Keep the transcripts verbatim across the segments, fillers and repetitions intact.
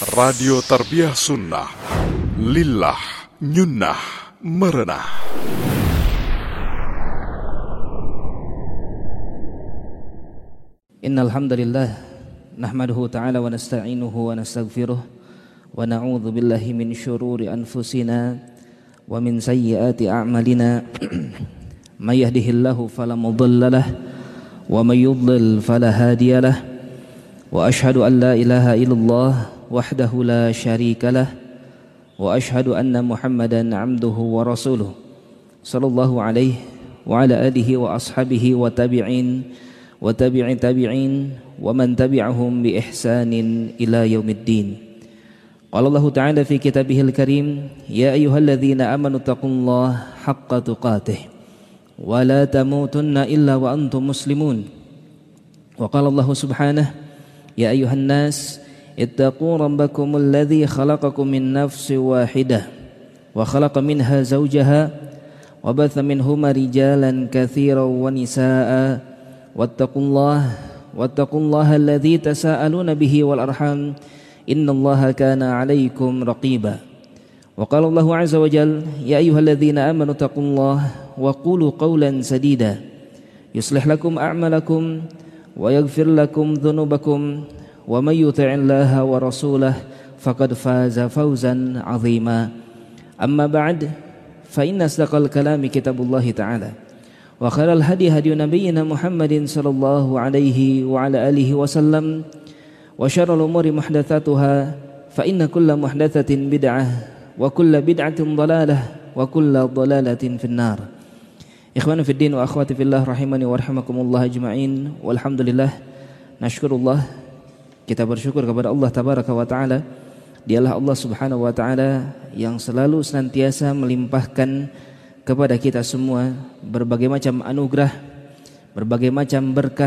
Radio Tarbiyah Sunnah Lillah Nyunnah Merenah. Innal hamdalillah nahmaduhu ta'ala wa nasta'inuhu wa nastaghfiruh wa na'udzu billahi min syururi anfusina wa min sayyiati a'malina. May yahdihillahu fala mudilla lahu wa may yudlil fala hadiya lahu. Wa ashhadu an la ilaha illallah wahdahu la syarika lah wa ashhadu anna Muhammadan 'abduhu wa rasuluh sallallahu alaihi wa ala alihi wa ashabihi wa tabi'in wa tabi'i tabi'in wa man tabi'ahum bi ihsanin ila yaumiddin. Qala Allah ta'ala fi kitabihil karim, ya ayyuhalladzina amanu taqullaha haqqa tuqatih wa la tamutunna illa wa antum muslimun. Wa qala Allah subhanahu, ya ayyuhan nas ittaqu rabbakum alladhi khalaqakum min nafsin wahidah wa khalaqa minha zawjaha wa batha minhuma rijalan katsiran wa nisaa'a wattaqullaha wattaqullaha alladhi tasaaluna bihi wal arham innallaha kana 'alaykum raqiba. Wa qala Allahu 'azza wa jalla, ya ayyuhalladzina amanu taqullaha wa qulu qawlan sadida yuslih lakum a'malakum wa yaghfir lakum dhunubakum wa may yuti'illaha wa rasulahu faqad faza fawzan 'azima. Amma ba'd, fa inna asdaqal kalami kitabullahi ta'ala wa khairal hadi hadi nabiyyina Muhammadin sallallahu alaihi wa ala alihi wasallam wa syarrul umuri muhdatsatuha fa inna kulla muhdatsatin bid'ah wa kulla bid'atin dhalalah wa kulla dhalalatin finnar. Ikhwani fid din wa akhwati fillah rahimani wa rahimakumullah ajma'in. Walhamdulillah, nashkurullah, kita bersyukur kepada Allah tabaraka wa taala. Dialah Allah subhanahu wa taala yang selalu senantiasa melimpahkan kepada kita semua berbagai macam anugerah, berbagai macam berkah,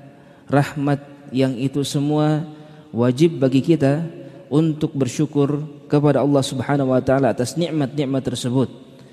rahmat, yang itu semua wajib bagi kita untuk bersyukur kepada Allah subhanahu wa taala atas nikmat-nikmat tersebut,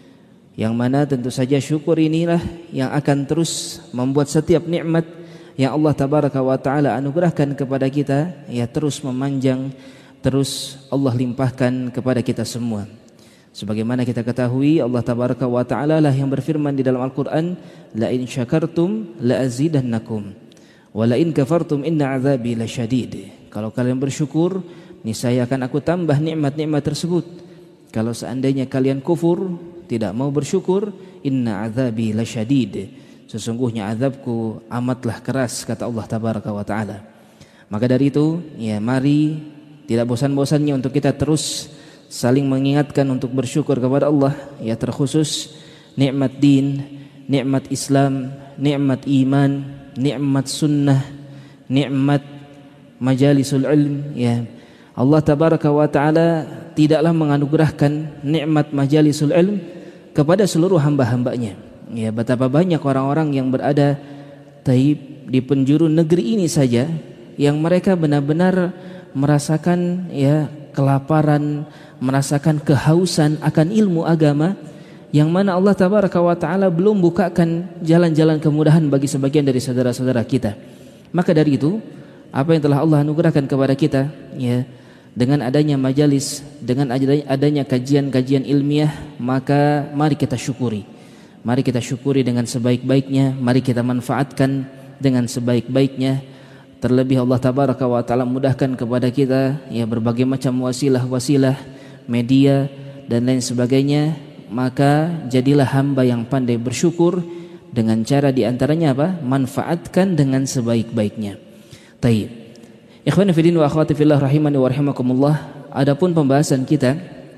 yang mana tentu saja syukur inilah yang akan terus membuat setiap nikmat yang Allah tabaraka wa taala anugerahkan kepada kita ya terus memanjang, terus Allah limpahkan kepada kita semua. Sebagaimana kita ketahui, Allah tabaraka wa taala lah yang berfirman di dalam Al-Qur'an, la in syakartum la azidannakum wa la in kafartum inna azabi lasyadid. Kalau kalian bersyukur, niscaya akan aku tambah nikmat-nikmat tersebut. Kalau seandainya kalian kufur, tidak mau bersyukur, inna azabi lasyadid, sesungguhnya azabku amatlah keras, kata Allah tabaraka wa taala. Maka dari itu, ya mari tidak bosan-bosannya untuk kita terus saling mengingatkan untuk bersyukur kepada Allah, ya terkhusus nikmat din, nikmat Islam, nikmat iman, nikmat sunnah, nikmat majalisul ilm. Ya, Allah tabaraka wa taala tidaklah menganugerahkan nikmat majalisul ilm kepada seluruh hamba-hambanya. Ya, betapa banyak orang-orang yang berada taib di penjuru negeri ini saja yang mereka benar-benar merasakan ya kelaparan, merasakan kehausan akan ilmu agama, yang mana Allah tabaraka wa taala belum bukakan jalan-jalan kemudahan bagi sebagian dari saudara-saudara kita. Maka dari itu, apa yang telah Allah anugerahkan kepada kita ya dengan adanya majalis, dengan adanya kajian-kajian ilmiah, maka mari kita syukuri. Mari kita syukuri dengan sebaik-baiknya, mari kita manfaatkan dengan sebaik-baiknya. Terlebih Allah tabaraka wa taala mudahkan kepada kita ya berbagai macam wasilah-wasilah, media dan lain sebagainya. Maka jadilah hamba yang pandai bersyukur dengan cara diantaranya apa? Manfaatkan dengan sebaik-baiknya. Taib. Ikhwani fillah wa akhwati fillah rahimani wa rahimakumullah. Adapun pembahasan kita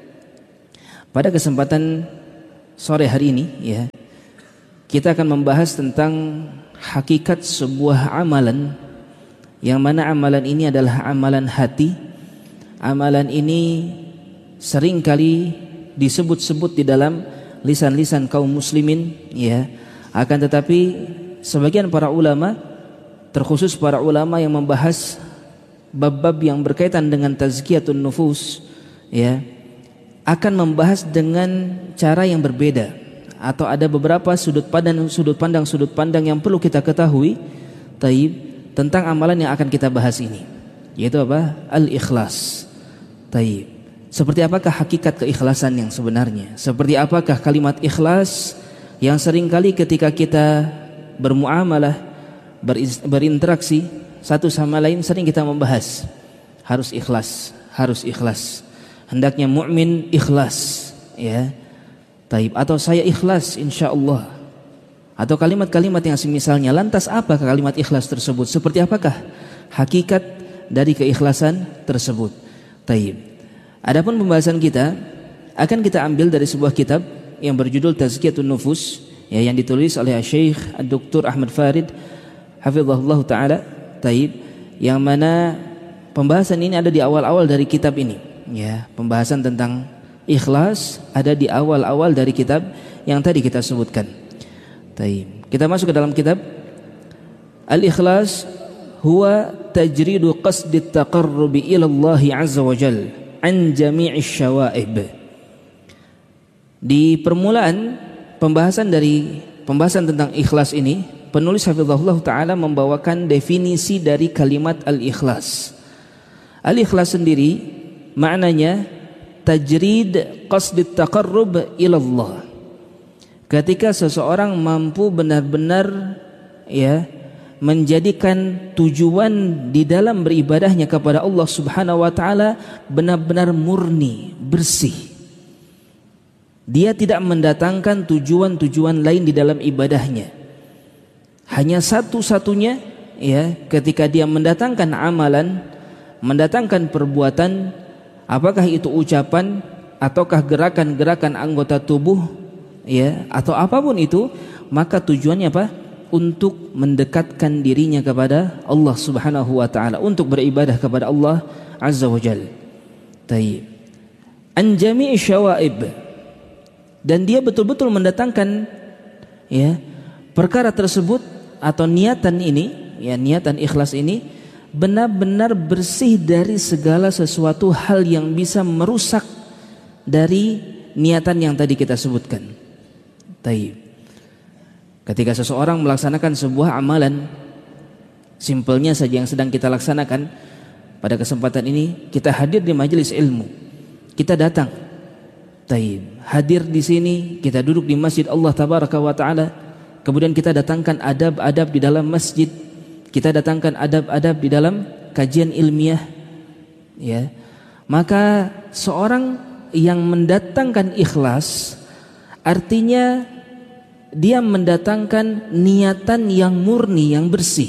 pada kesempatan sore hari ini ya, kita akan membahas tentang hakikat sebuah amalan, yang mana amalan ini adalah amalan hati. Amalan ini seringkali disebut-sebut di dalam lisan-lisan kaum muslimin ya. Akan tetapi sebagian para ulama, terkhusus para ulama yang membahas bab-bab yang berkaitan dengan tazkiyatun nufus ya, akan membahas dengan cara yang berbeda, atau ada beberapa sudut pandang sudut pandang sudut pandang yang perlu kita ketahui taib tentang amalan yang akan kita bahas ini, yaitu apa? Al-ikhlas. Taib. Seperti apakah hakikat keikhlasan yang sebenarnya? Seperti apakah kalimat ikhlas yang seringkali ketika kita bermuamalah, berinteraksi satu sama lain sering kita membahas, harus ikhlas, harus ikhlas. Hendaknya mukmin ikhlas, ya. Taib. Atau saya ikhlas insyaallah. Atau kalimat-kalimat yang semisalnya. Lantas apa kalimat ikhlas tersebut? Seperti apakah hakikat dari keikhlasan tersebut? Taib. Adapun pembahasan kita akan kita ambil dari sebuah kitab yang berjudul Tazkiyatun Nufus, ya, yang ditulis oleh Syekh Doktor Ahmad Farid hafizahullah taala. Taib. Yang mana pembahasan ini ada di awal-awal dari kitab ini, ya. Pembahasan tentang ikhlas ada di awal-awal dari kitab yang tadi kita sebutkan. Taib. Kita masuk ke dalam kitab. Al-ikhlas huwa tajridu qasdi at-taqarrubi ila Allah azza wa jalla an jami'i syawaib. Di permulaan pembahasan dari pembahasan tentang ikhlas ini, penulis hafizahullah taala membawakan definisi dari kalimat al-ikhlas. Al-ikhlas sendiri maknanya tajrid qasd taqarrub ila Allah. Ketika seseorang mampu benar-benar, ya, menjadikan tujuan di dalam beribadahnya kepada Allah Subhanahu wa taala benar-benar murni, bersih. Dia tidak mendatangkan tujuan-tujuan lain di dalam ibadahnya. Hanya satu-satunya, ya, ketika dia mendatangkan amalan, mendatangkan perbuatan, apakah itu ucapan ataukah gerakan-gerakan anggota tubuh, ya, atau apapun itu, maka tujuannya apa? Untuk mendekatkan dirinya kepada Allah Subhanahu wa taala, untuk beribadah kepada Allah Azza wa Jalla. Taib. An jami'i syawaib. Dan dia betul-betul mendatangkan, ya, perkara tersebut atau niatan ini, ya, niatan ikhlas ini benar-benar bersih dari segala sesuatu hal yang bisa merusak dari niatan yang tadi kita sebutkan. Taib. Ketika seseorang melaksanakan sebuah amalan, simpelnya saja yang sedang kita laksanakan pada kesempatan ini, kita hadir di majelis ilmu, kita datang, taib, hadir di sini, kita duduk di masjid Allah Tabaraka wa Taala, kemudian kita datangkan adab-adab di dalam masjid, kita datangkan adab-adab di dalam kajian ilmiah, ya, maka seorang yang mendatangkan ikhlas artinya dia mendatangkan niatan yang murni, yang bersih,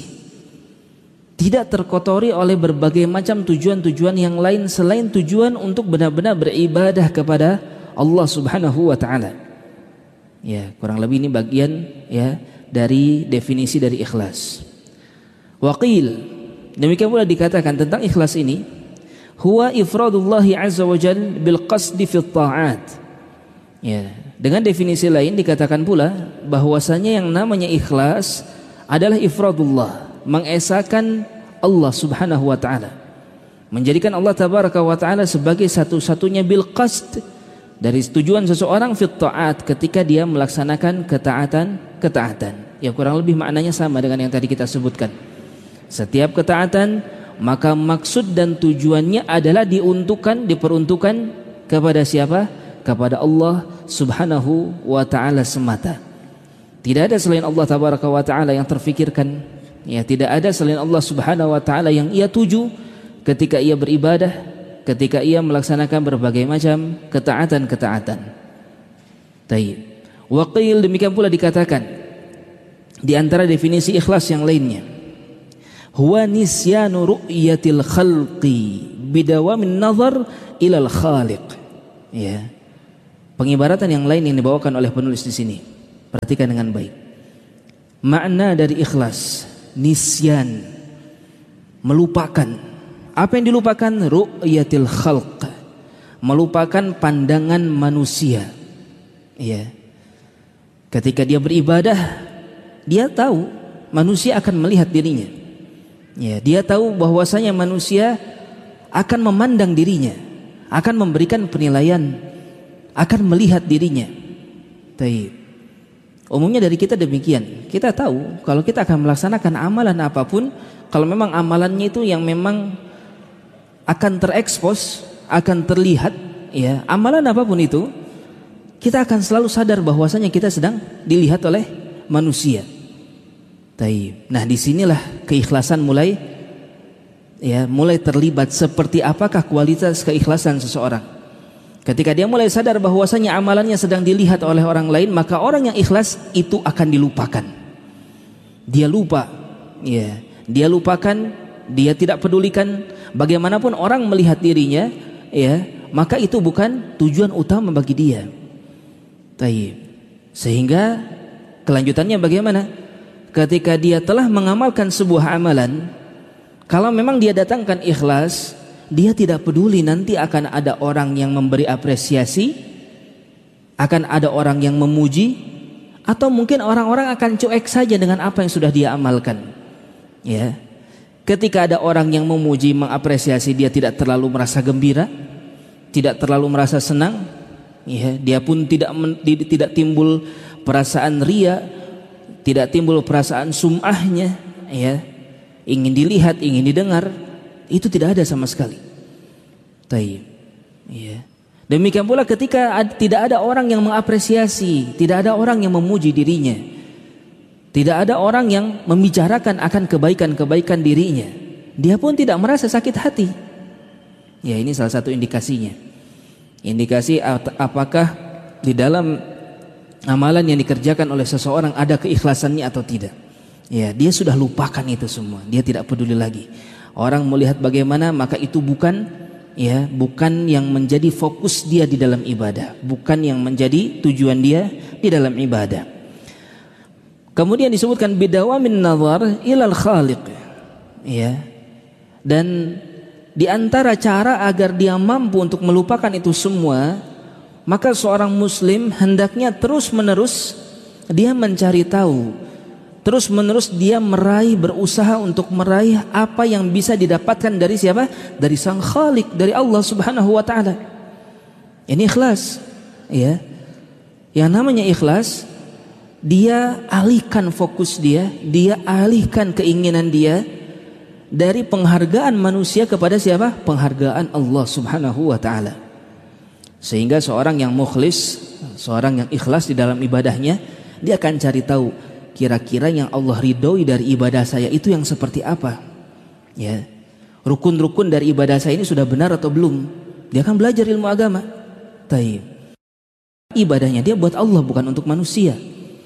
tidak terkotori oleh berbagai macam tujuan-tujuan yang lain selain tujuan untuk benar-benar beribadah kepada Allah Subhanahu wa taala. Ya, kurang lebih ini bagian, ya, dari definisi dari ikhlas. Waqil, demikian pula dikatakan tentang ikhlas ini, huwa ifradullahi azza wa jalla bil qasdi fi ta'at. Ya, dengan definisi lain dikatakan pula bahwasanya yang namanya ikhlas adalah ifradullah, mengesahkan Allah Subhanahu wa taala, menjadikan Allah Tabaraka wa taala sebagai satu-satunya bil qasd, dari tujuan seseorang fit ta'at, ketika dia melaksanakan ketaatan-ketaatan. Ya, kurang lebih maknanya sama dengan yang tadi kita sebutkan. Setiap ketaatan maka maksud dan tujuannya adalah diuntukkan, diperuntukkan kepada siapa? Kepada Allah Subhanahu wa taala semata. Tidak ada selain Allah Tabaraka wa taala yang terfikirkan, ya, tidak ada selain Allah Subhanahu wa taala yang ia tuju ketika ia beribadah, ketika ia melaksanakan berbagai macam ketaatan-ketaatan. Taib. Wa qil, demikian pula dikatakan di antara definisi ikhlas yang lainnya, huwa nisyanu ru'yatil khalqi bidawamin nazar ilal khaliq. Ya. Pengibaratan yang lain yang dibawakan oleh penulis di sini, perhatikan dengan baik. Makna dari ikhlas, nisyan, melupakan. Apa yang dilupakan? Ru'yatil khalq, melupakan pandangan manusia. Ya. Ketika dia beribadah, dia tahu manusia akan melihat dirinya. Ya, dia tahu bahwasanya manusia akan memandang dirinya, akan memberikan penilaian, akan melihat dirinya. Taib. Umumnya dari kita demikian. Kita tahu kalau kita akan melaksanakan amalan apapun, kalau memang amalannya itu yang memang akan terekspos, akan terlihat, ya, amalan apapun itu, kita akan selalu sadar bahwasanya kita sedang dilihat oleh manusia. Taib. Nah, disinilah keikhlasan mulai, ya, mulai terlibat. Seperti apakah kualitas keikhlasan seseorang? Ketika dia mulai sadar bahwasanya amalannya sedang dilihat oleh orang lain, maka orang yang ikhlas itu akan dilupakan. Dia lupa, ya, dia lupakan, dia tidak pedulikan bagaimanapun orang melihat dirinya, ya, maka itu bukan tujuan utama bagi dia. Taib. Sehingga kelanjutannya bagaimana? Ketika dia telah mengamalkan sebuah amalan, kalau memang dia datangkan ikhlas, dia tidak peduli nanti akan ada orang yang memberi apresiasi, akan ada orang yang memuji, atau mungkin orang-orang akan cuek saja dengan apa yang sudah dia amalkan. Ya. Ketika ada orang yang memuji, mengapresiasi, dia tidak terlalu merasa gembira, tidak terlalu merasa senang, ya, dia pun tidak men, tidak timbul perasaan ria, tidak timbul perasaan sum'ahnya, ya, ingin dilihat, ingin didengar, itu tidak ada sama sekali. Taib. Ya. Demikian pula ketika ad, tidak ada orang yang mengapresiasi, tidak ada orang yang memuji dirinya, tidak ada orang yang membicarakan akan kebaikan-kebaikan dirinya, dia pun tidak merasa sakit hati. Ya, ini salah satu indikasinya. Indikasi apakah di dalam amalan yang dikerjakan oleh seseorang ada keikhlasannya atau tidak. Ya, dia sudah lupakan itu semua, dia tidak peduli lagi. Orang melihat bagaimana, maka itu bukan, ya, bukan yang menjadi fokus dia di dalam ibadah, bukan yang menjadi tujuan dia di dalam ibadah. Kemudian disebutkan bidawamin nazar ilal khaliq, ya. Dan di antara cara agar dia mampu untuk melupakan itu semua, maka seorang muslim hendaknya terus-menerus dia mencari tahu, terus-menerus dia meraih, berusaha untuk meraih apa yang bisa didapatkan dari siapa? Dari Sang Khalik, dari Allah Subhanahu wa taala. Ini ikhlas, ya. Yang namanya ikhlas, dia alihkan fokus dia, dia alihkan keinginan dia dari penghargaan manusia kepada siapa? Penghargaan Allah Subhanahu wa taala. Sehingga seorang yang mukhlis, seorang yang ikhlas di dalam ibadahnya, dia akan cari tahu kira-kira yang Allah ridhoi dari ibadah saya itu yang seperti apa. Ya. Rukun-rukun dari ibadah saya ini sudah benar atau belum? Dia akan belajar ilmu agama. Taib. Ibadahnya dia buat Allah, bukan untuk manusia.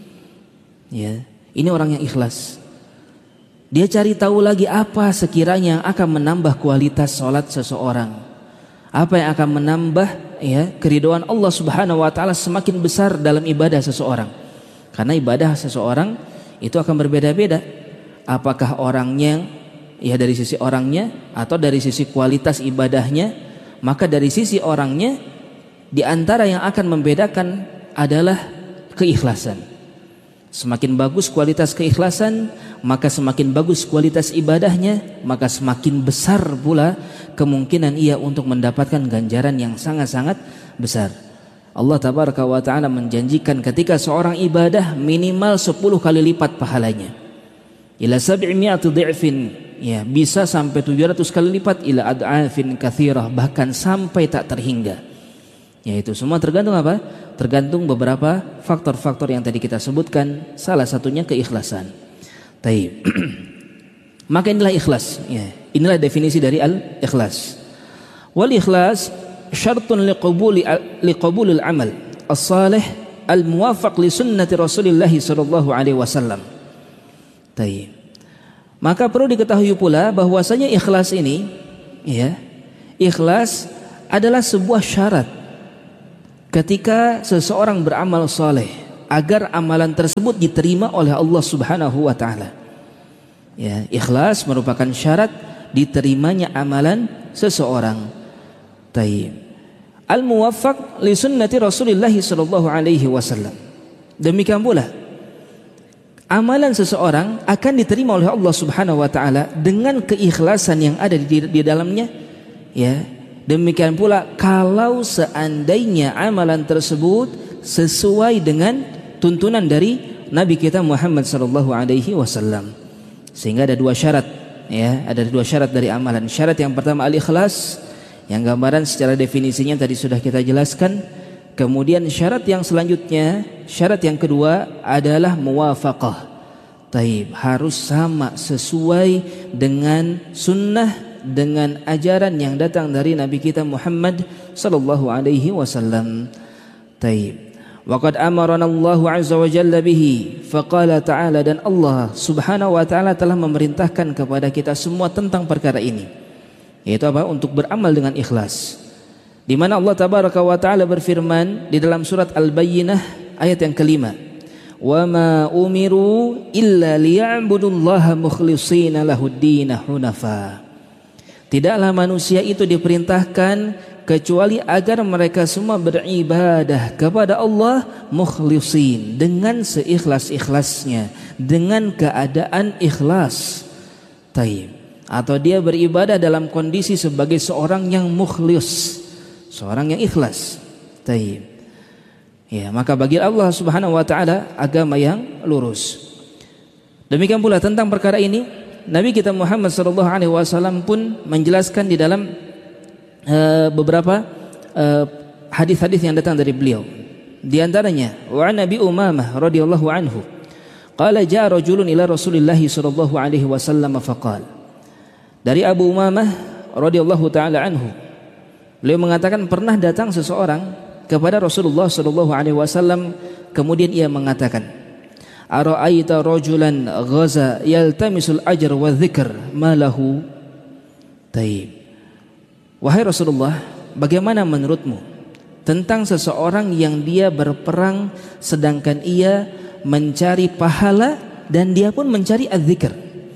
Ya. Ini orang yang ikhlas. Dia cari tahu lagi apa sekiranya yang akan menambah kualitas sholat seseorang, apa yang akan menambah, ya, keridhaan Allah Subhanahu wa taala semakin besar dalam ibadah seseorang. Karena ibadah seseorang itu akan berbeda-beda. Apakah orangnya, ya, dari sisi orangnya atau dari sisi kualitas ibadahnya, maka dari sisi orangnya, di antara yang akan membedakan adalah keikhlasan. Semakin bagus kualitas keikhlasan, maka semakin bagus kualitas ibadahnya, maka semakin besar pula kemungkinan ia untuk mendapatkan ganjaran yang sangat-sangat besar. Allah tabaraka wa ta'ala menjanjikan ketika seorang ibadah minimal sepuluh kali lipat pahalanya. Ila sab'imi'ati dhi'fin, ya, bisa sampai tujuh ratus kali lipat, ila ad'afin katsirah, bahkan sampai tak terhingga. Ya, itu semua tergantung apa? Tergantung beberapa faktor-faktor yang tadi kita sebutkan, salah satunya keikhlasan. Taib. Maka inilah ikhlas, ya. Inilah definisi dari al-ikhlas. Wal ikhlas syartun liqabuli liqabulil amal as-salih al-muwafaq li sunnati Rasulillah sallallahu alaihi wasallam. Taib. Maka perlu diketahui pula bahwasanya ikhlas ini, ya, ikhlas adalah sebuah syarat ketika seseorang beramal saleh agar amalan tersebut diterima oleh Allah Subhanahu wa taala. Ya, ikhlas merupakan syarat diterimanya amalan seseorang. Taib. Al-muwaffaq li sunnati Rasulillah sallallahu alaihi wasallam. Demikian pula amalan seseorang akan diterima oleh Allah Subhanahu wa taala dengan keikhlasan yang ada di, di dalamnya, ya. Demikian pula kalau seandainya amalan tersebut sesuai dengan tuntunan dari Nabi kita Muhammad sallallahu alaihi wasallam. Sehingga ada dua syarat, ya, ada dua syarat dari amalan. Syarat yang pertama al-ikhlas, Yang gambaran secara definisinya tadi sudah kita jelaskan. Kemudian syarat yang selanjutnya, syarat yang kedua adalah muwafaqah. Taib, harus sama, sesuai dengan sunnah, dengan ajaran yang datang dari Nabi kita Muhammad sallallahu alaihi wasallam. Taib. Waqad amarana Allahu azza wa jalla bihi, faqala ta'ala, dan Allah subhanahu wa ta'ala telah memerintahkan kepada kita semua tentang perkara ini, yaitu apa? Untuk beramal dengan ikhlas. Di mana Allah tabaraka wa ta'ala berfirman di dalam surat Al-Bayyinah ayat yang kelima, wa ma umiru illa liya'budullaha mukhlishina lahud-din hunafa. Tidaklah manusia itu diperintahkan kecuali agar mereka semua beribadah kepada Allah mukhlisin, dengan seikhlas-ikhlasnya, dengan keadaan ikhlas. Taib. Atau dia beribadah dalam kondisi sebagai seorang yang mukhlis, seorang yang ikhlas. Taib. Ya, maka bagi Allah Subhanahu wa taala agama yang lurus. Demikian pula tentang perkara ini Nabi kita Muhammad sallallahu alaihi wasallam pun menjelaskan di dalam uh, beberapa uh, hadis-hadis yang datang dari beliau. Di antaranya wa Nabi Umamah radhiyallahu anhu qala jaa rajulun ila Rasulillah sallallahu alaihi wasallam faqala. Dari Abu Umamah radhiyallahu taala anhu, beliau mengatakan pernah datang seseorang kepada Rasulullah sallallahu alaihi wasallam, kemudian ia mengatakan, ara'aita rajulan ghaza yaltamisul ajr wa dzikr ma lahu. Taib. Wahai Rasulullah, bagaimana menurutmu tentang seseorang yang dia berperang sedangkan ia mencari pahala dan dia pun mencari az-zikr,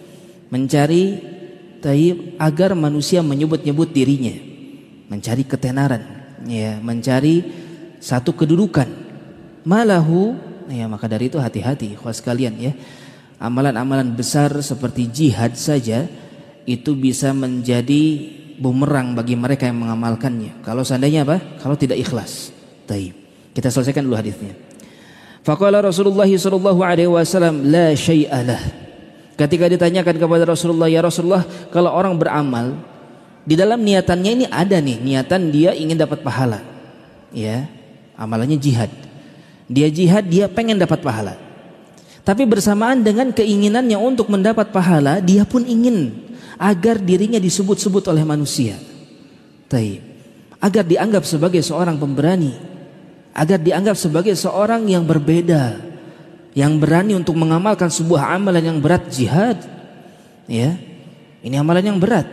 mencari taib agar manusia menyebut-nyebut dirinya, mencari ketenaran, ya, mencari satu kedudukan. Malahu. Ya, maka dari itu hati-hati ikhwas sekalian ya. Amalan-amalan besar seperti jihad saja itu bisa menjadi bumerang bagi mereka yang mengamalkannya. Kalau seandainya apa? Kalau tidak ikhlas. Taib. Kita selesaikan dulu hadisnya. Faqala Rasulullah sallallahu alaihi wasallam la syai'a lah. Ketika ditanyakan kepada Rasulullah, ya Rasulullah, kalau orang beramal di dalam niatannya ini ada nih, niatan dia ingin dapat pahala. Ya, amalannya jihad. Dia jihad, dia pengen dapat pahala. Tapi bersamaan dengan keinginannya untuk mendapat pahala, dia pun ingin agar dirinya disebut-sebut oleh manusia. Taib. Agar dianggap sebagai seorang pemberani, agar dianggap sebagai seorang yang berbeda, yang berani untuk mengamalkan sebuah amalan yang berat, jihad. Ya, ini amalan yang berat.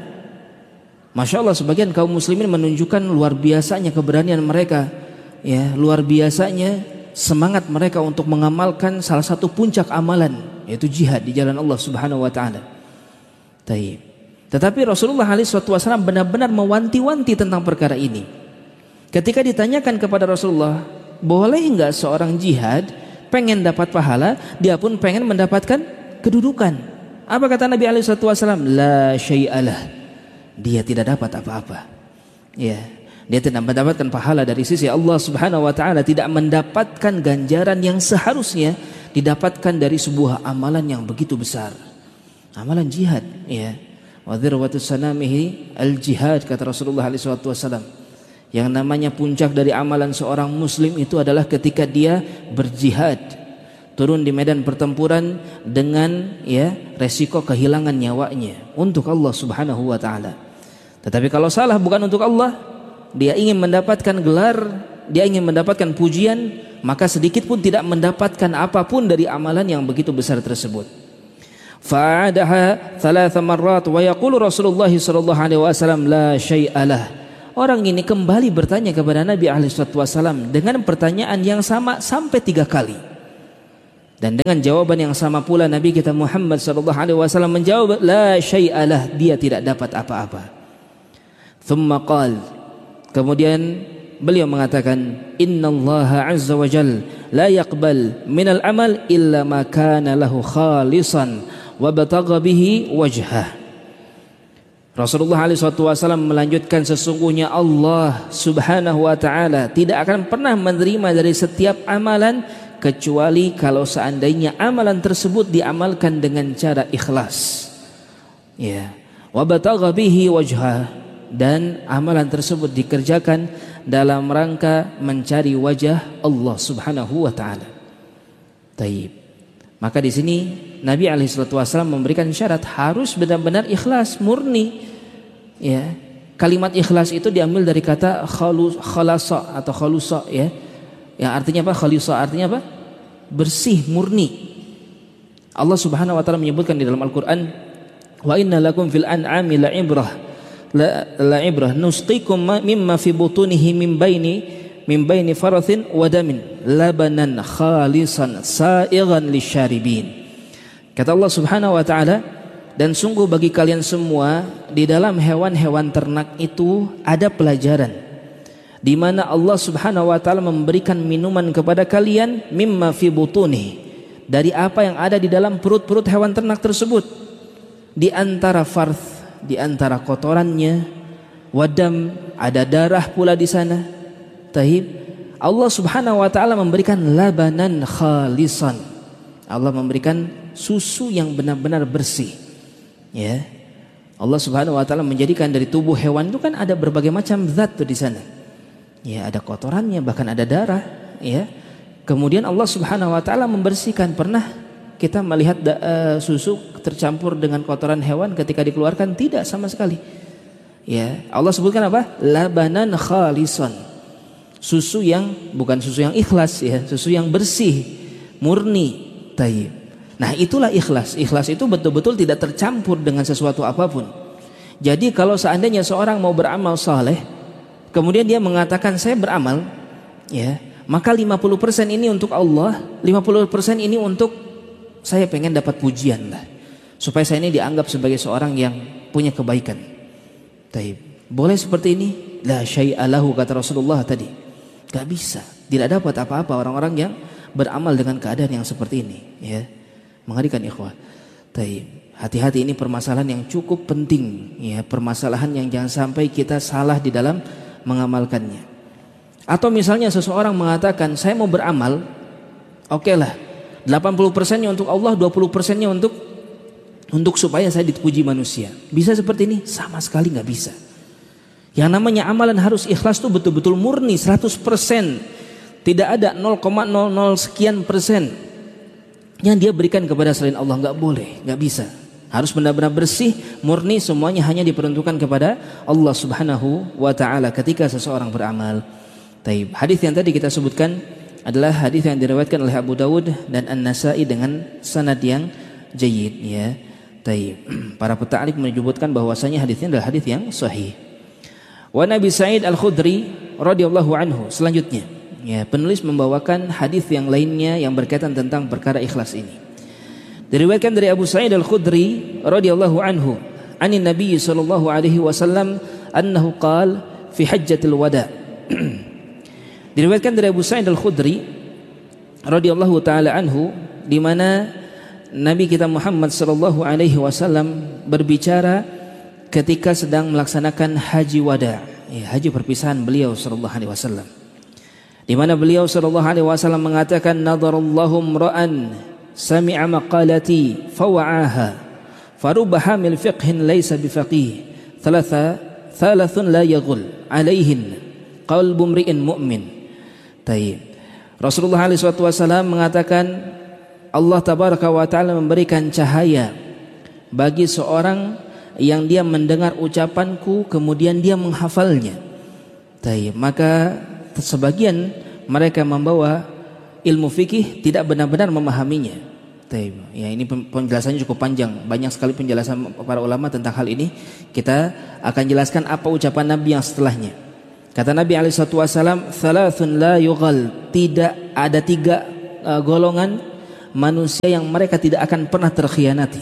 Masya Allah, sebagian kaum muslimin menunjukkan luar biasanya keberanian mereka, ya, luar biasanya semangat mereka untuk mengamalkan salah satu puncak amalan, yaitu jihad di jalan Allah Subhanahu wa taala. Taib. Tetapi Rasulullah alaihi wasallam benar-benar mewanti-wanti tentang perkara ini. Ketika ditanyakan kepada Rasulullah, boleh enggak seorang jihad pengen dapat pahala, dia pun pengen mendapatkan kedudukan? Apa kata Nabi alaihi wasallam? La syai'alah. Dia tidak dapat apa-apa. Ya. Dia tidak mendapatkan pahala dari sisi Allah Subhanahu wa taala, tidak mendapatkan ganjaran yang seharusnya didapatkan dari sebuah amalan yang begitu besar. Amalan jihad, ya. Wa dzirwatu sanamihi al-jihad, kata Rasulullah alaihi wasallam. Yang namanya puncak dari amalan seorang muslim itu adalah ketika dia berjihad, turun di medan pertempuran dengan ya resiko kehilangan nyawanya untuk Allah Subhanahu wa taala. Tetapi kalau salah bukan untuk Allah, dia ingin mendapatkan gelar, dia ingin mendapatkan pujian, maka sedikit pun tidak mendapatkan apapun dari amalan yang begitu besar tersebut. Fa'adaha thalatha marrat wa yaqulu Rasulullah sallallahu alaihi wasallam la syai'a lah. Orang ini kembali bertanya kepada Nabi alaihi wasallam dengan pertanyaan yang sama sampai tiga kali. Dan dengan jawaban yang sama pula Nabi kita Muhammad sallallahu alaihi wasallam menjawab la syai'a lah, dia tidak dapat apa-apa. Thumma qala, kemudian beliau mengatakan, innallaha azza wa jal la yaqbal minal amal illa ma kana lahu khalisan wa batagha bihi wajhah. Rasulullah alaihi wasallam melanjutkan, sesungguhnya Allah Subhanahu wa taala tidak akan pernah menerima dari setiap amalan kecuali kalau seandainya amalan tersebut diamalkan dengan cara ikhlas. Ya, wa batagha bihi wajhah, dan amalan tersebut dikerjakan dalam rangka mencari wajah Allah Subhanahu wa taala. Taib. Maka di sini Nabi alaihi salatu wasallam memberikan syarat harus benar-benar ikhlas, murni. Ya. Kalimat ikhlas itu diambil dari kata khalus, khalasa atau khalusa ya. Yang artinya apa? Khalisa artinya apa? Bersih, murni. Allah Subhanahu wa taala menyebutkan di dalam Al-Qur'an, "Wa inna lakum fil an'ami la'ibrah la la'ibrah nusqikum mimma fi butunihi min baini min baini farathin wa damin labanan khalisan sa'igan lisyaribin." Kata Allah Subhanahu wa taala, dan sungguh bagi kalian semua di dalam hewan-hewan ternak itu ada pelajaran, di mana Allah Subhanahu wa taala memberikan minuman kepada kalian mimma fi butunihi, dari apa yang ada di dalam perut-perut hewan ternak tersebut, di antara farth, di antara kotorannya, wadam, ada darah pula di sana. Tahib. Allah Subhanahu wa taala memberikan labanan khalisan. Allah memberikan susu yang benar-benar bersih. Ya. Allah Subhanahu wa taala menjadikan dari tubuh hewan itu kan ada berbagai macam zat tuh di sana. Ya, ada kotorannya, bahkan ada darah, ya. Kemudian Allah Subhanahu wa taala membersihkan. Pernah kita melihat uh, susu tercampur dengan kotoran hewan ketika dikeluarkan? Tidak sama sekali. Ya, Allah sebutkan apa? Labanan khalisan. Susu yang bukan susu yang ikhlas ya, susu yang bersih, murni, tayyib. Nah, itulah ikhlas. Ikhlas itu betul-betul tidak tercampur dengan sesuatu apapun. Jadi kalau seandainya seorang mau beramal saleh, kemudian dia mengatakan saya beramal, ya, maka lima puluh persen ini untuk Allah, lima puluh persen ini untuk saya pengen dapat pujian lah, supaya saya ini dianggap sebagai seorang yang punya kebaikan. Taib. Boleh seperti ini? La syai'a lahu, kata Rasulullah tadi. Gak bisa, tidak dapat apa-apa orang-orang yang beramal dengan keadaan yang seperti ini, ya. Mengerikan ikhwah. Taib. Hati-hati, ini permasalahan yang cukup penting, ya, permasalahan yang jangan sampai kita salah di dalam mengamalkannya. Atau misalnya seseorang mengatakan saya mau beramal, oke okay lah, delapan puluh persennya untuk Allah, dua puluh persennya untuk untuk supaya saya dipuji manusia. Bisa seperti ini? Sama sekali nggak bisa. Yang namanya amalan harus ikhlas tuh betul-betul murni seratus persen. Tidak ada nol koma nol nol sekian persen yang dia berikan kepada selain Allah. Nggak boleh, nggak bisa. Harus benar-benar bersih, murni, semuanya hanya diperuntukkan kepada Allah Subhanahu wa taala ketika seseorang beramal. Taib. Hadis yang tadi kita sebutkan adalah hadis yang diriwayatkan oleh Abu Dawud dan An-Nasa'i dengan sanad yang jayyid, ya. Taib. Para peta'alif menyebutkan bahwasanya hadisnya adalah hadis yang sahih. Wa Nabi Sa'id Al-Khudri radhiyallahu anhu, selanjutnya, ya, penulis membawakan hadis yang lainnya yang berkaitan tentang perkara ikhlas ini. Diriwayatkan dari Abu Sa'id Al-Khudri radhiyallahu anhu, anin Nabi sallallahu alaihi wasallam annahu qala fi hajjatil wada'. Diriwayatkan dari Abu Sa'id Al-Khudri radhiyallahu taala anhu, di mana Nabi kita Muhammad sallallahu alaihi wasallam berbicara ketika sedang melaksanakan haji wada', ya, haji perpisahan beliau sallallahu alaihi wasallam, di mana beliau sallallahu alaihi wasallam mengatakan, nadarallahu imra'an sami'a maqalati fawa'aha farubba hamil fiqhin laysa bifaqih thalatha thalathun la yaghul alaihin qalbu mri'in mu'min. Taib. Rasulullah alaihi wasallam mengatakan, Allah tabaraka wa taala memberikan cahaya bagi seorang yang dia mendengar ucapanku kemudian dia menghafalnya. Taib. Maka sebagian mereka membawa ilmu fikih tidak benar-benar memahaminya. Taib. Ya, ini penjelasannya cukup panjang, banyak sekali penjelasan para ulama tentang hal ini. Kita akan jelaskan apa ucapan Nabi yang setelahnya. Kata Nabi alaihi wasallam, "Thalathun la yughal." Tidak ada tiga uh, golongan manusia yang mereka tidak akan pernah terkhianati.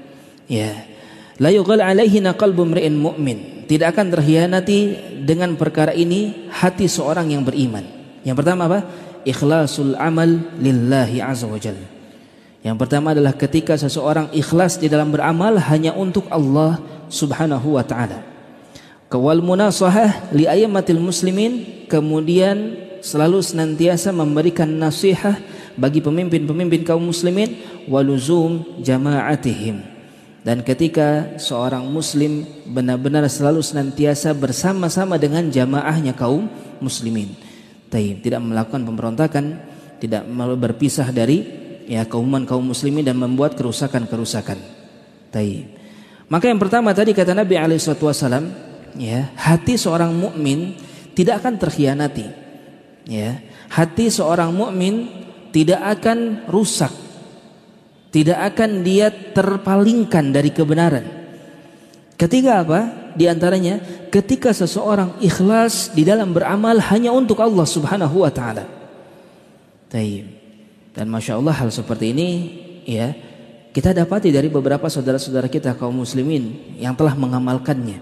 Ya. La yughal alaihina qalbu mri'in mu'min. Tidak akan terkhianati dengan perkara ini hati seorang yang beriman. Yang pertama apa? Ikhlasul amal lillahi azza wa jalla. Yang pertama adalah ketika seseorang ikhlas di dalam beramal hanya untuk Allah Subhanahu wa taala. Kawal munasahah li ayyamatil muslimin, kemudian selalu senantiasa memberikan nasihat bagi pemimpin-pemimpin kaum muslimin, waluzum jama'atihim, Dan ketika seorang muslim benar-benar selalu senantiasa bersama-sama dengan jamaahnya kaum muslimin, taib, tidak melakukan pemberontakan, tidak berpisah dari ya kauman kaum muslimin dan membuat kerusakan-kerusakan. Taib. Maka yang pertama tadi kata Nabi alaihi wasallam, ya, hati seorang mukmin tidak akan terkhianati. Ya, hati seorang mukmin tidak akan rusak. Tidak akan dia terpalingkan dari kebenaran. Ketika apa? Di antaranya ketika seseorang ikhlas di dalam beramal hanya untuk Allah Subhanahu wa taala. Taib. Dan Masya Allah hal seperti ini ya kita dapati dari beberapa saudara-saudara kita kaum muslimin yang telah mengamalkannya.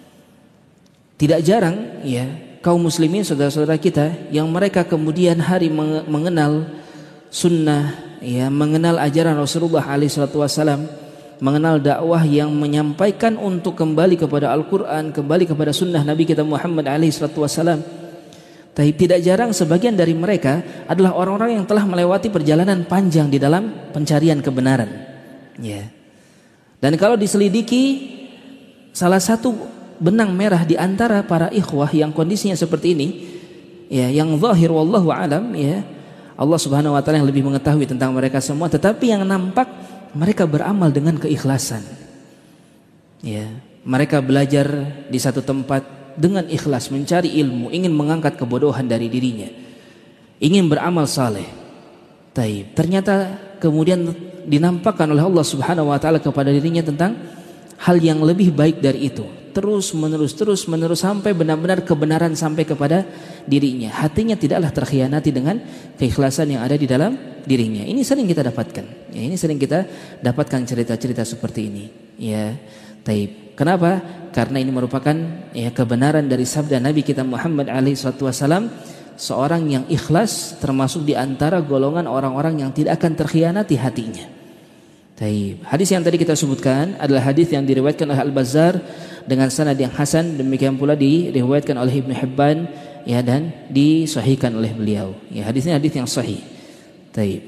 Tidak jarang ya kaum muslimin saudara-saudara kita yang mereka kemudian hari mengenal sunnah, ya, mengenal ajaran Rasulullah alaihi wasallam, mengenal dakwah yang menyampaikan untuk kembali kepada Al-Quran, kembali kepada sunnah Nabi kita Muhammad alaihi wasallam. Tapi tidak jarang sebagian dari mereka adalah orang-orang yang telah melewati perjalanan panjang di dalam pencarian kebenaran. Ya. Dan kalau diselidiki, salah satu benang merah di antara para ikhwah yang kondisinya seperti ini, ya, yang zahir wallahu alam, ya, Allah Subhanahu wa taala yang lebih mengetahui tentang mereka semua, tetapi yang nampak mereka beramal dengan keikhlasan. Ya, mereka belajar di satu tempat dengan ikhlas, mencari ilmu, ingin mengangkat kebodohan dari dirinya, ingin beramal saleh. Taib. Ternyata kemudian dinampakkan oleh Allah Subhanahu wa taala kepada dirinya tentang hal yang lebih baik dari itu. Terus menerus terus menerus sampai benar-benar kebenaran sampai kepada dirinya. Hatinya tidaklah terkhianati dengan keikhlasan yang ada di dalam dirinya. Ini sering kita dapatkan. Ya, ini sering kita dapatkan cerita-cerita seperti ini. Ya, taib. Kenapa? Karena ini merupakan ya kebenaran dari sabda Nabi kita Muhammad alaihi wasallam, seorang yang ikhlas termasuk di antara golongan orang-orang yang tidak akan terkhianati hatinya. Taib. Hadis yang tadi kita sebutkan adalah hadis yang diriwayatkan oleh Al-Bazzar dengan sanad yang hasan, demikian pula diriwayatkan oleh Ibnu Hibban, ya, dan disahihkan oleh beliau. Ya, hadisnya hadis yang sahih. Taib.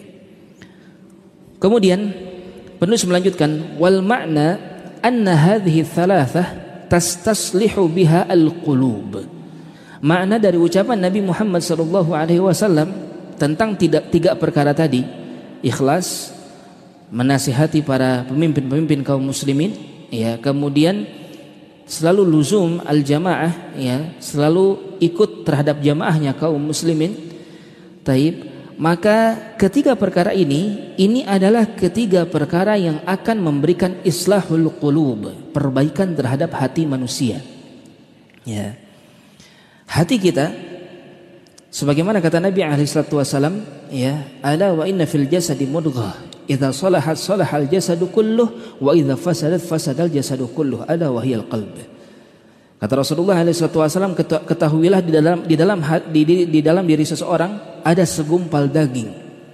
Kemudian penulis melanjutkan, wal ma'na anna hadhihi thalathah tastaslihu biha al-qulub. Makna dari ucapan Nabi Muhammad sallallahu alaihi wasallam tentang tidak tiga perkara tadi, ikhlas, menasihati para pemimpin-pemimpin kaum muslimin, ya, kemudian selalu luzum al-jamaah, ya, selalu ikut terhadap jamaahnya kaum muslimin. Taib. Maka ketiga perkara ini ini adalah ketiga perkara yang akan memberikan islahul qulub, perbaikan terhadap hati manusia. Ya. Hati kita sebagaimana kata Nabi alaihi wasallam, ya, ala wa inna fil jasadi mudghah idza salahat salahal jasadu kulluh wa idza fasadat fasadal jasadu kulluh ala wa hiyal qalb. Kata Rasulullah alaihi wasallam, ketahuilah di dalam di dalam di, di, di dalam diri seseorang ada segumpal daging.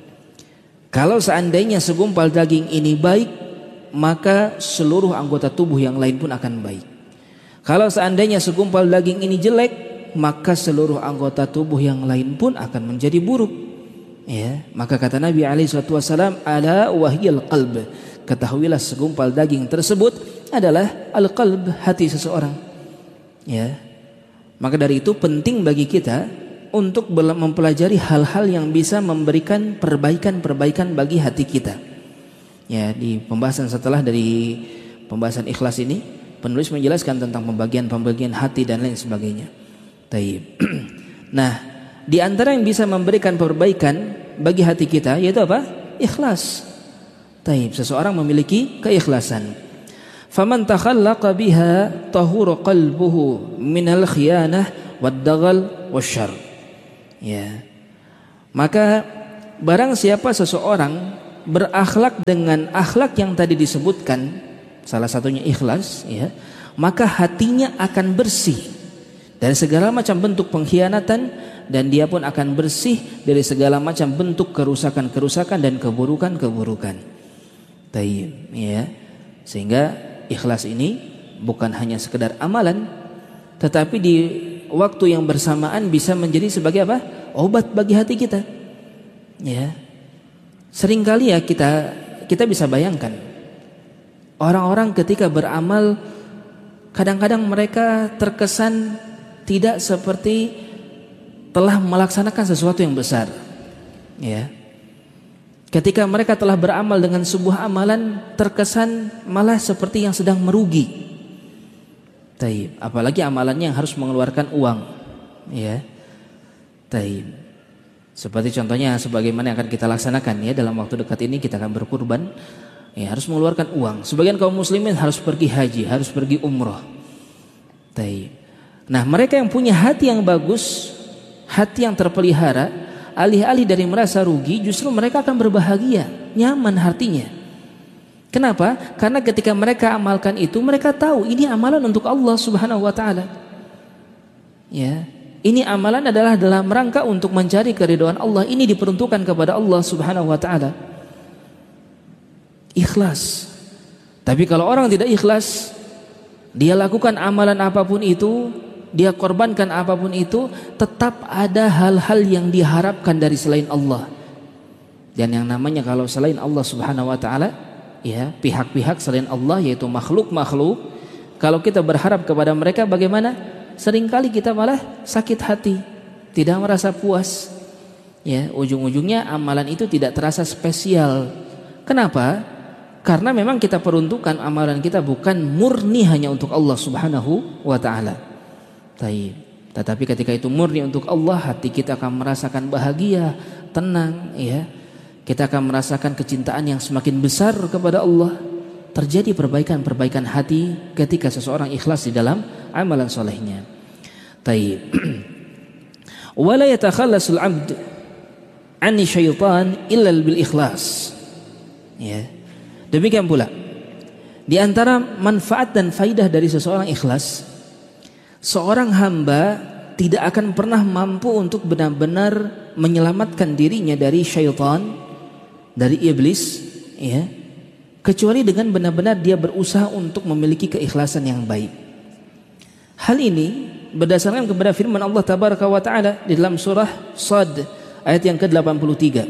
Kalau seandainya segumpal daging ini baik, maka seluruh anggota tubuh yang lain pun akan baik. Kalau seandainya segumpal daging ini jelek, maka seluruh anggota tubuh yang lain pun akan menjadi buruk. Ya, maka kata Nabi alaihi wasallam, ala wahyil qalb, ketahuilah segumpal daging tersebut adalah al-qalb, hati seseorang. Ya, maka dari itu penting bagi kita untuk mempelajari hal-hal yang bisa memberikan perbaikan-perbaikan bagi hati kita. Ya, di pembahasan setelah dari pembahasan ikhlas ini, penulis menjelaskan tentang pembagian-pembagian hati dan lain sebagainya. Taib. Nah, di antara yang bisa memberikan perbaikan bagi hati kita yaitu apa? Ikhlas. Taib. Seseorang memiliki keikhlasan. Faman takhallaqa biha tahura qalbuhu minal khiyanah wad-daghal wasyarr. Ya. Maka barang siapa seseorang berakhlak dengan akhlak yang tadi disebutkan, salah satunya ikhlas, ya, maka hatinya akan bersih dari segala macam bentuk pengkhianatan dan dia pun akan bersih dari segala macam bentuk kerusakan-kerusakan dan keburukan-keburukan. Taib, ya. Sehingga ikhlas ini bukan hanya sekedar amalan, tetapi di waktu yang bersamaan bisa menjadi sebagai apa? Obat bagi hati kita. Ya. Seringkali ya kita kita bisa bayangkan Orang-orang ketika beramal kadang-kadang mereka terkesan tidak seperti telah melaksanakan sesuatu yang besar. Ya. Ketika mereka telah beramal dengan sebuah amalan, terkesan malah seperti yang sedang merugi. Taib. Apalagi amalannya yang harus mengeluarkan uang. Ya. Taib. Seperti contohnya sebagaimana yang akan kita laksanakan ya dalam waktu dekat ini, kita akan berkurban. Ya, harus mengeluarkan uang. Sebagian kaum muslimin harus pergi haji, harus pergi umrah. Taib. Nah, mereka yang punya hati yang bagus, hati yang terpelihara, alih-alih dari merasa rugi, justru mereka akan berbahagia, nyaman hatinya. Kenapa? Karena ketika mereka amalkan itu, mereka tahu ini amalan untuk Allah Subhanahu wa taala. Ya, ini amalan adalah dalam rangka untuk mencari keridhaan Allah. Ini diperuntukkan kepada Allah Subhanahu wa taala. Ikhlas. Tapi kalau orang tidak ikhlas, dia lakukan amalan apapun itu, dia korbankan apapun itu, tetap ada hal-hal yang diharapkan dari selain Allah. Dan yang namanya kalau selain Allah Subhanahu wa taala, ya, pihak-pihak selain Allah yaitu makhluk-makhluk, kalau kita berharap kepada mereka bagaimana? Seringkali kita malah sakit hati, tidak merasa puas. Ya, ujung-ujungnya amalan itu tidak terasa spesial. Kenapa? Karena memang kita peruntukan amalan kita bukan murni hanya untuk Allah Subhanahu wa taala. Taib. Tetapi ketika itu murni untuk Allah, hati kita akan merasakan bahagia, tenang, ya. Kita akan merasakan kecintaan yang semakin besar kepada Allah. Terjadi perbaikan-perbaikan hati ketika seseorang ikhlas di dalam amalan solehnya. Taib. Wala yatakhallasul 'abd 'ani syaitan illa bil ikhlas. Ya. Demikian pula di antara manfaat dan faidah dari seseorang ikhlas, seorang hamba tidak akan pernah mampu untuk benar-benar menyelamatkan dirinya dari syaitan, dari iblis, ya, kecuali dengan benar-benar dia berusaha untuk memiliki keikhlasan yang baik. Hal ini berdasarkan kepada firman Allah Tabaraka wa Ta'ala di dalam surah Shad ayat yang ke delapan puluh tiga.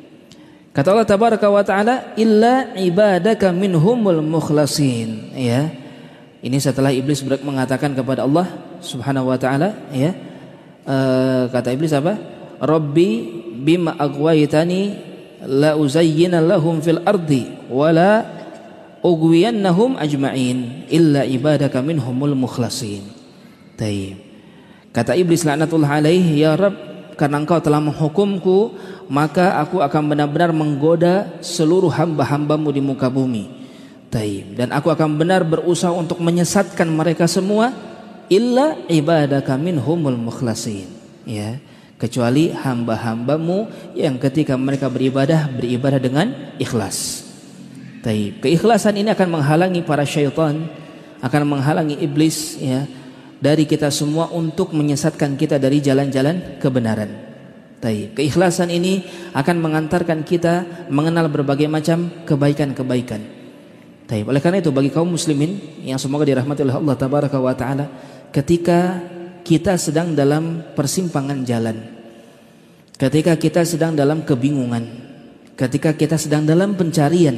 Kata Allah Tabaraka wa Ta'ala, illa ibadaka minhumul mukhlasin. Ya. Ini setelah iblis mengatakan kepada Allah Subhanahu wa taala, ya. E, kata iblis apa? Rabbi bima aghwaytani la uzayyina lahum fil ardi wa la ughwiyannahum ajma'in illa ibadaka minhumul mukhlasin. Taib. Kata iblis laknatullah alaihi, ya Rabb, karena engkau telah menghukumku, maka aku akan benar-benar menggoda seluruh hamba-hambamu di muka bumi. Taib. Dan aku akan benar berusaha untuk menyesatkan mereka semua, illa ibadaka minhumul mukhlasin. Ya, kecuali hamba-hambamu yang ketika mereka beribadah, beribadah dengan ikhlas. Taib. Keikhlasan ini akan menghalangi para syaitan, akan menghalangi iblis, ya, dari kita semua untuk menyesatkan kita dari jalan-jalan kebenaran. Taib. Keikhlasan ini akan mengantarkan kita mengenal berbagai macam kebaikan-kebaikan. Taib. Oleh karena itu bagi kaum muslimin yang semoga dirahmati oleh Allah Tabaraka wa Ta'ala, ketika kita sedang dalam persimpangan jalan, ketika kita sedang dalam kebingungan, ketika kita sedang dalam pencarian,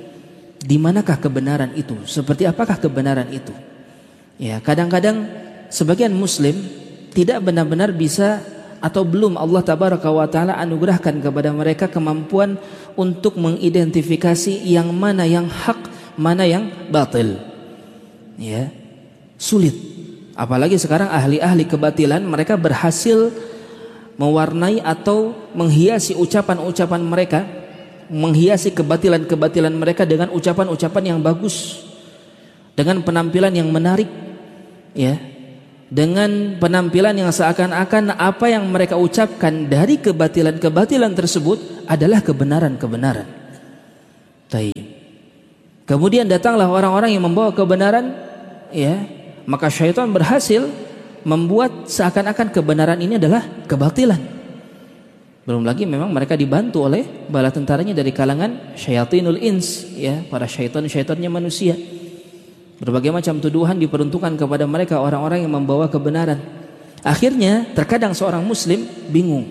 di manakah kebenaran itu? Seperti apakah kebenaran itu? Ya, kadang-kadang sebagian muslim tidak benar-benar bisa atau belum Allah Tabaraka wa Ta'ala anugerahkan kepada mereka kemampuan untuk mengidentifikasi yang mana yang hak, mana yang batil. Ya, sulit. Apalagi sekarang ahli-ahli kebatilan, mereka berhasil mewarnai atau menghiasi ucapan-ucapan mereka, menghiasi kebatilan-kebatilan mereka dengan ucapan-ucapan yang bagus, dengan penampilan yang menarik, ya, dengan penampilan yang seakan-akan apa yang mereka ucapkan dari kebatilan-kebatilan tersebut adalah kebenaran-kebenaran. Taib. Kemudian datanglah orang-orang yang membawa kebenaran, ya, maka syaitan berhasil membuat seakan-akan kebenaran ini adalah kebatilan. Belum lagi memang mereka dibantu oleh bala tentaranya dari kalangan syayatinul ins, ya, para syaitan-syaitannya manusia. Berbagai macam tuduhan diperuntukkan kepada mereka, orang-orang yang membawa kebenaran. Akhirnya terkadang seorang muslim bingung,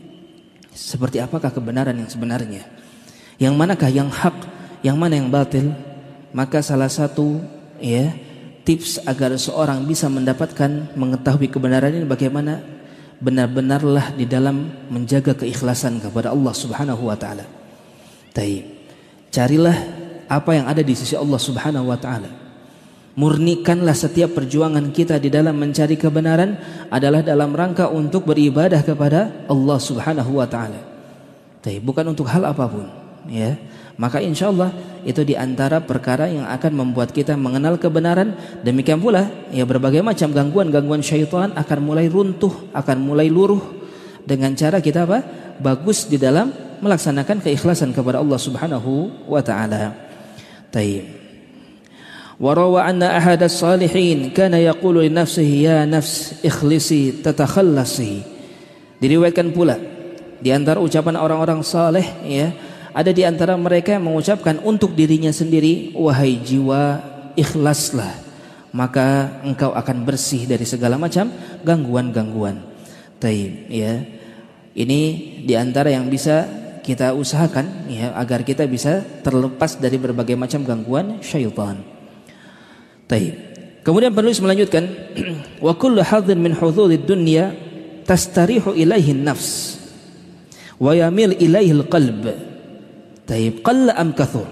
seperti apakah kebenaran yang sebenarnya, yang manakah yang hak, yang mana yang batil, maka salah satu ya tips agar seorang bisa mendapatkan mengetahui kebenaran ini bagaimana benar-benarlah di dalam menjaga keikhlasan kepada Allah Subhanahu wa taala. Taib. Carilah apa yang ada di sisi Allah Subhanahu wa taala. Murnikanlah setiap perjuangan kita di dalam mencari kebenaran adalah dalam rangka untuk beribadah kepada Allah Subhanahu wa taala. Taib, bukan untuk hal apapun, ya. Maka insya Allah itu diantara perkara yang akan membuat kita mengenal kebenaran. Demikian pula ya berbagai macam gangguan-gangguan syaitan akan mulai runtuh, akan mulai luruh dengan cara kita apa? Bagus di dalam melaksanakan keikhlasan kepada Allah Subhanahu wa taala. Taib. Wa rawa anna ahad as-salihin kana yaqulu li nafsihi ya nafs ikhlisi tatakhallasi. Diriwayatkan pula di antara ucapan orang-orang saleh ya, ada di antara mereka yang mengucapkan untuk dirinya sendiri, wahai jiwa, ikhlaslah, maka engkau akan bersih dari segala macam gangguan-gangguan. Taib, ya. Ini di antara yang bisa kita usahakan ya agar kita bisa terlepas dari berbagai macam gangguan syaitan. Taib. Kemudian penulis melanjutkan, wa kullu hadhin min hududid dunya tastarihu ilaihi nafs wa yamil ilaihi al-qalb. Taib, qalla am kathur.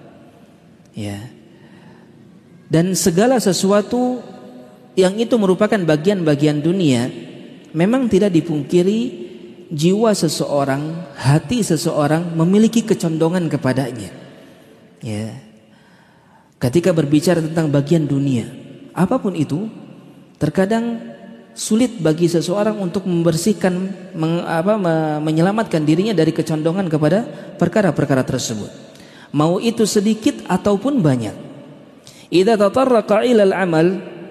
Ya. Dan segala sesuatu yang itu merupakan bagian-bagian dunia, memang tidak dipungkiri jiwa seseorang, hati seseorang memiliki kecondongan kepadanya. Ya. Ketika berbicara tentang bagian dunia, apapun itu, terkadang sulit bagi seseorang untuk membersihkan, meng, apa, me, menyelamatkan dirinya dari kecondongan kepada perkara-perkara tersebut. Mau itu sedikit ataupun banyak. Idza tatarraqa ilal amal,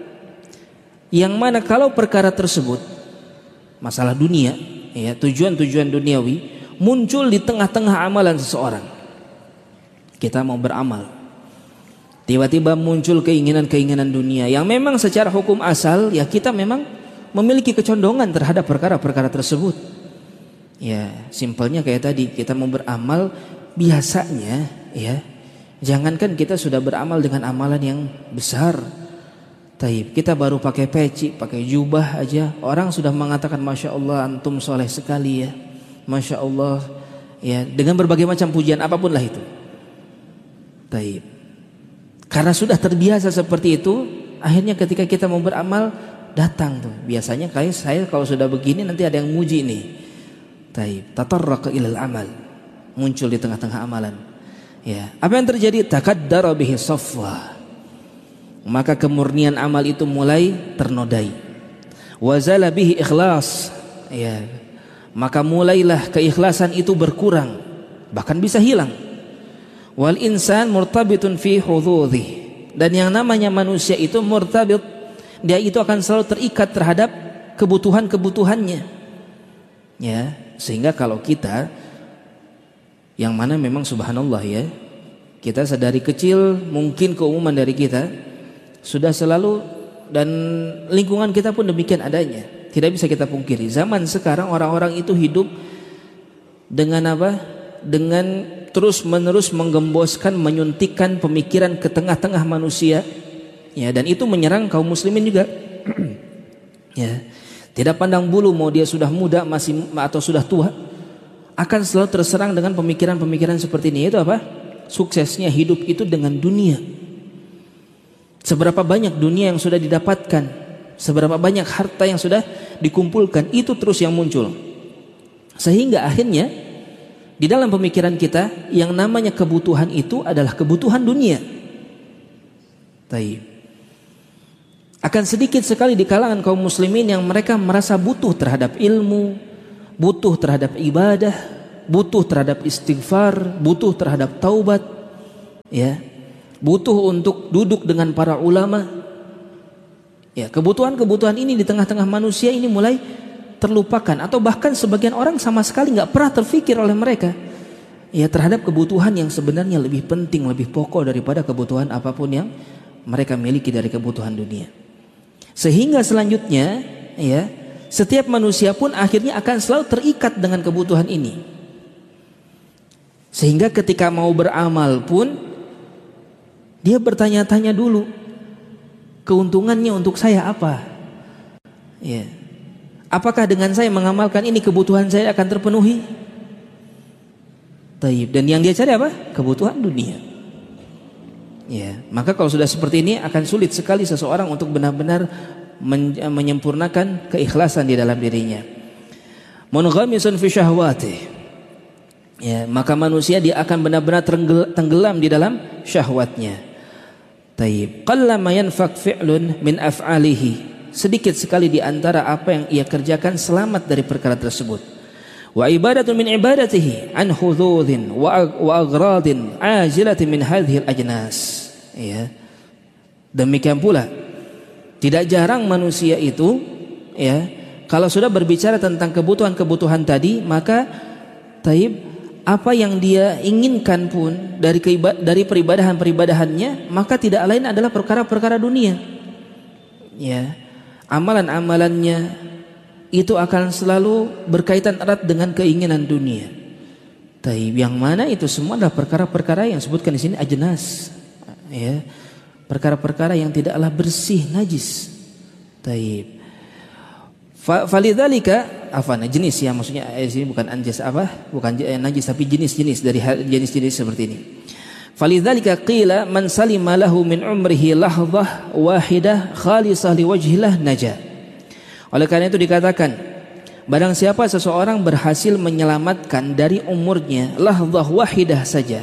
yang mana kalau perkara tersebut masalah dunia, ya, tujuan-tujuan duniawi muncul di tengah-tengah amalan seseorang. Kita mau beramal, tiba-tiba muncul keinginan-keinginan dunia yang memang secara hukum asal ya kita memang memiliki kecondongan terhadap perkara-perkara tersebut. Ya, simpelnya kayak tadi, kita mau beramal biasanya ya, jangankan kita sudah beramal dengan amalan yang besar, taib, kita baru pakai peci, pakai jubah aja, orang sudah mengatakan masya Allah antum soleh sekali ya, masya Allah ya, dengan berbagai macam pujian apapun lah itu. Taib. Karena sudah terbiasa seperti itu, akhirnya ketika kita mau beramal datang tuh. Biasanya kayak saya kalau sudah begini nanti ada yang muji nih. Taib, tatarraqa ilal amal, muncul di tengah-tengah amalan. Ya, apa yang terjadi? Takaddara bihi safwa. Maka kemurnian amal itu mulai ternodai. Wazala bihi ikhlas. Ya. Maka mulailah keikhlasan itu berkurang, bahkan bisa hilang. Wal insan murtabitun fi hududhi. Dan yang namanya manusia itu murtabit, dia itu akan selalu terikat terhadap kebutuhan-kebutuhannya. Ya, sehingga kalau kita yang mana memang subhanallah ya, kita sedari kecil mungkin keumuman dari kita sudah selalu, dan lingkungan kita pun demikian adanya, tidak bisa kita pungkiri. Zaman sekarang orang-orang itu hidup dengan apa? Dengan terus menerus menggemboskan, menyuntikkan pemikiran ke tengah-tengah manusia ya, dan itu menyerang kaum muslimin juga. Ya, tidak pandang bulu mau dia sudah muda masih atau sudah tua, akan selalu terserang dengan pemikiran-pemikiran seperti ini. Itu apa? Suksesnya hidup itu dengan dunia. Seberapa banyak dunia yang sudah didapatkan, seberapa banyak harta yang sudah dikumpulkan, itu terus yang muncul. Sehingga akhirnya di dalam pemikiran kita yang namanya kebutuhan itu adalah kebutuhan dunia. Taib. Akan sedikit sekali di kalangan kaum muslimin yang mereka merasa butuh terhadap ilmu, butuh terhadap ibadah, butuh terhadap istighfar, butuh terhadap taubat, ya, butuh untuk duduk dengan para ulama. Ya, kebutuhan-kebutuhan ini di tengah-tengah manusia ini mulai terlupakan, atau bahkan sebagian orang sama sekali nggak pernah terfikir oleh mereka ya terhadap kebutuhan yang sebenarnya lebih penting, lebih pokok daripada kebutuhan apapun yang mereka miliki dari kebutuhan dunia. Sehingga selanjutnya ya, setiap manusia pun akhirnya akan selalu terikat dengan kebutuhan ini. Sehingga ketika mau beramal pun Dia bertanya-tanya dulu, keuntungannya untuk saya apa? Ya. Apakah dengan saya mengamalkan ini kebutuhan saya akan terpenuhi? Taib. Dan yang dia cari apa? Kebutuhan dunia. Ya. Maka kalau sudah seperti ini akan sulit sekali seseorang untuk benar-benar men- menyempurnakan keikhlasan di dalam dirinya. Munghamisun fi syahwatih. Ya, maka manusia dia akan benar-benar tenggelam di dalam syahwatnya. Taib. Qallama yanfaq fi'lun min af'alihi. Sedikit sekali di antara apa yang ia kerjakan selamat dari perkara tersebut. Wa ibadatu min ibadatihi an hududin wa wa aghradin ajilatin min hadhihi al-ajnas. Ya. Demikian pula tidak jarang manusia itu ya, kalau sudah berbicara tentang kebutuhan-kebutuhan tadi, maka taib apa yang dia inginkan pun dari keiba, dari peribadahan-peribadahannya, maka tidak lain adalah perkara-perkara dunia. Ya, amalan-amalannya itu akan selalu berkaitan erat dengan keinginan dunia. Taib, yang mana itu semua adalah perkara-perkara yang disebutkan di sini ajnas. Ya, perkara-perkara yang tidaklah bersih, najis. Taib. Falidzalika afana jenis ya, maksudnya di sini bukan anjas apa bukan najis tapi jenis-jenis dari jenis-jenis seperti ini. Falidzalika qila man salima lahu min umrihi lahdhah wahidah khalisah liwajhillah naja. Oleh karena itu dikatakan, barang siapa seseorang berhasil menyelamatkan dari umurnya lahdhah wahidah saja,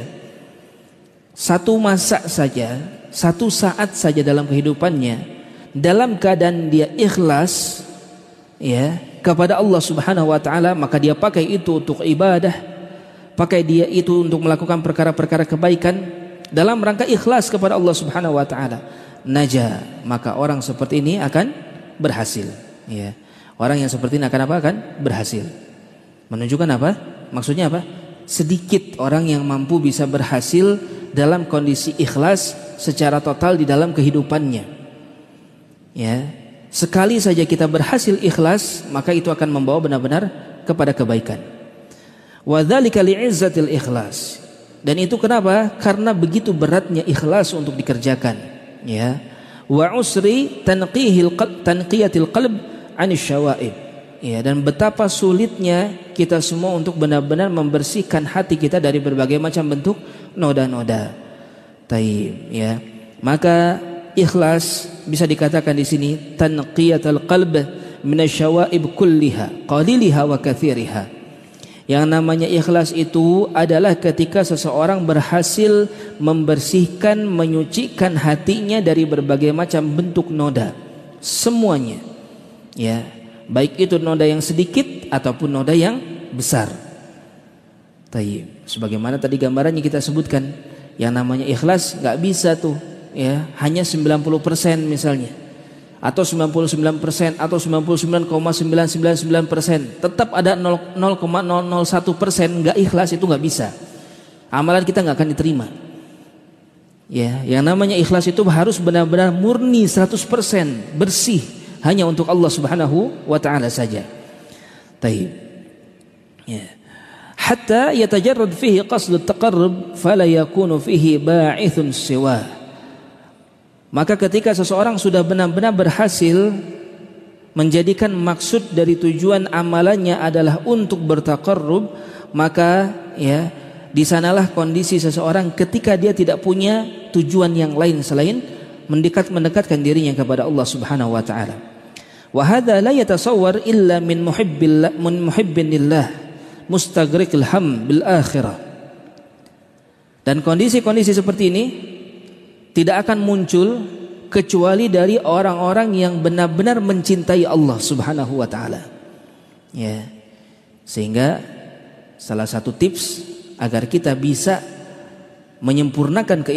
satu masa saja, satu saat saja dalam kehidupannya, dalam keadaan dia ikhlas ya kepada Allah Subhanahu wa taala, maka dia pakai itu untuk ibadah, pakai dia itu untuk melakukan perkara-perkara kebaikan dalam rangka ikhlas kepada Allah Subhanahu wa taala. Naja, maka orang seperti ini akan berhasil ya. Orang yang seperti ini akan apa? Akan berhasil. Menunjukkan apa? Maksudnya apa? Sedikit orang yang mampu bisa berhasil dalam kondisi ikhlas secara total di dalam kehidupannya. Ya. Sekali saja kita berhasil ikhlas, maka itu akan membawa benar-benar kepada kebaikan. Wa dzalika li'izzatil ikhlas. Dan itu kenapa? Karena begitu beratnya ikhlas untuk dikerjakan, ya. Wa usri tanqihil qalb tanqiyatil qalb 'anil syawaib. Ya, dan betapa sulitnya kita semua untuk benar-benar membersihkan hati kita dari berbagai macam bentuk noda-noda. Taib, ya. Maka ikhlas bisa dikatakan di sini tanqiyatul qalb minasyawaib kulliha qaliliha wa katsiriha. Yang namanya ikhlas itu adalah ketika seseorang berhasil membersihkan, menyucikan hatinya dari berbagai macam bentuk noda, semuanya. Ya, baik itu noda yang sedikit ataupun noda yang besar. Tayyib. Sebagaimana tadi gambarannya kita sebutkan, yang namanya ikhlas nggak bisa tuh ya hanya sembilan puluh persen misalnya, atau sembilan puluh sembilan persen atau sembilan puluh sembilan koma sembilan sembilan sembilan persen, tetap ada nol koma nol nol satu persen nggak ikhlas, itu nggak bisa. Amalan kita nggak akan diterima. Ya, yang namanya ikhlas itu harus benar-benar murni seratus persen bersih hanya untuk Allah Subhanahu wa taala saja. Taib. Ya. Hatta yatajarrad fihi qasdut taqarrub fala yakunu fihi ba'ithun siwa. Maka ketika seseorang sudah benar-benar berhasil menjadikan maksud dari tujuan amalannya adalah untuk bertaqarrub, maka ya di sanalah kondisi seseorang ketika dia tidak punya tujuan yang lain selain mendekat mendekatkan dirinya kepada Allah Subhanahu wa taala. Wa hadza la yatasawwar illa min muhibbil min muhibbinillah mustaghriqil ham bil akhirah. Dan kondisi-kondisi seperti ini tidak akan muncul kecuali dari orang-orang yang benar-benar mencintai Allah Subhanahu wa taala. Ya. Sehingga salah satu tips agar kita bisa menyempurnakan keimanan